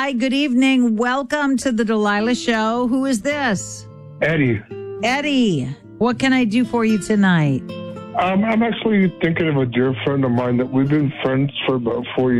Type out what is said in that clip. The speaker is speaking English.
Hi, good evening. Welcome to the Delilah Show. Who is this? Eddie. Eddie. What can I do for you tonight? I'm actually thinking of a dear friend of mine that we've been friends for about 4 years.